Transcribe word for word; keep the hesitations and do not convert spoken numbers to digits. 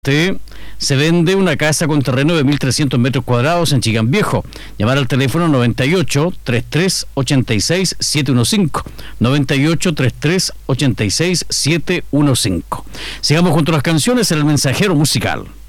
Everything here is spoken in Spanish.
Se vende una casa con terreno de mil trescientos metros cuadrados en Chillán Viejo. Llamar al teléfono noventa y ocho, treinta y tres, ochenta y seis, setecientos quince, noventa y ocho, treinta y tres, ochenta y seis, setecientos quince. Sigamos junto a las canciones en el mensajero musical.